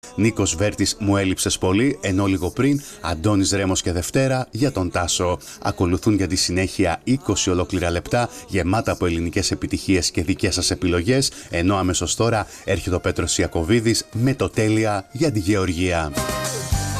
Νίκος Βέρτης, μου έλειψες πολύ, ενώ λίγο πριν Αντώνης Ρέμος και Δευτέρα για τον Τάσο. Ακολουθούν για τη συνέχεια 20 ολόκληρα λεπτά γεμάτα από ελληνικές επιτυχίες και δικές σας επιλογές, ενώ αμέσως τώρα έρχεται ο Πέτρος Ιακωβίδης με το τέλεια για τη Γεωργία.